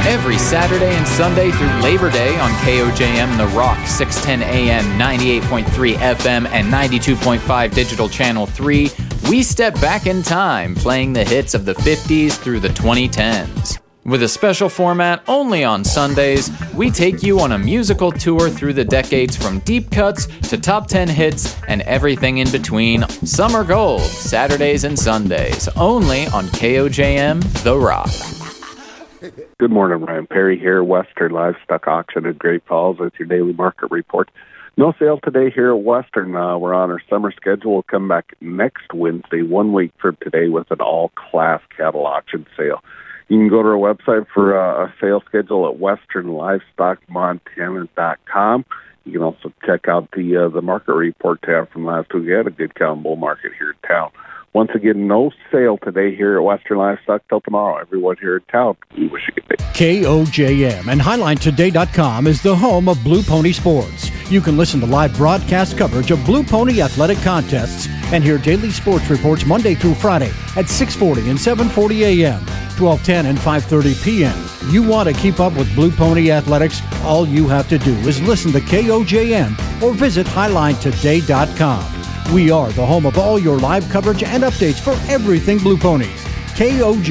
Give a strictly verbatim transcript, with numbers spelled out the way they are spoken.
every Saturday and Sunday through Labor Day on K O J M The Rock, six ten A M, ninety-eight point three F M, and ninety-two point five Digital Channel three, we step back in time, playing the hits of the fifties through the twenty tens. With a special format only on Sundays, we take you on a musical tour through the decades from deep cuts to top ten hits and everything in between. Summer Gold, Saturdays and Sundays, only on K O J M The Rock. Good morning, Ryan Perry here, Western Livestock Auction in Great Falls. It's your daily market report. No sale today here at Western. Uh, we're on our summer schedule. We'll come back next Wednesday, one week from today, with an all-class cattle auction sale. You can go to our website for uh, a sales schedule at western livestock montana dot com. You can also check out the uh, the market report tab from last week. We had a good cow and bull market here in town. Once again, no sale today here at Western Livestock till tomorrow. Everyone here in town, we wish you a good day. K O J M and highline today dot com is the home of Blue Pony Sports. You can listen to live broadcast coverage of Blue Pony athletic contests and hear daily sports reports Monday through Friday at six forty and seven forty A M, twelve ten and five thirty P M You want to keep up with Blue Pony athletics? All you have to do is listen to K O J M or visit highline today dot com. We are the home of all your live coverage and updates for everything Blue Ponies. K O J M